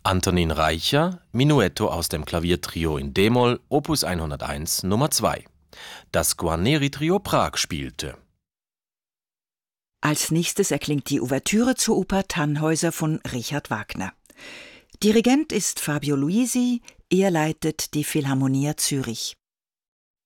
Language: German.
Antonin Reicher, Menuetto aus dem Klaviertrio in d-Moll, Opus 101 Nummer 2. Das Guarneri-Trio Prag spielte. Als nächstes erklingt die Ouvertüre zur Oper Tannhäuser von Richard Wagner. Dirigent ist Fabio Luisi, er leitet die Philharmonia Zürich.